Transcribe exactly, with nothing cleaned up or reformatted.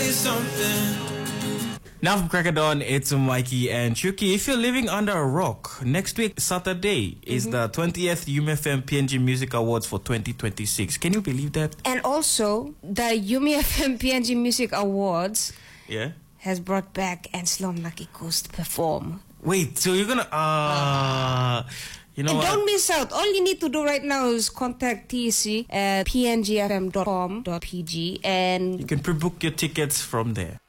you something. Now from Crackerdon, it's Mikey and Chuki. If you're living under a rock, next week, Saturday, is mm-hmm. the twentieth U M F M P N G Music Awards for twenty twenty-six. Can you believe that? And also, the U M F M P N G Music Awards yeah. has brought back Anselm Nakikos to perform. Wait, so you're gonna... Uh, you know and what? Don't miss out. All you need to do right now is contact T C at p n g f m dot com dot p g and... You can pre-book your tickets from there.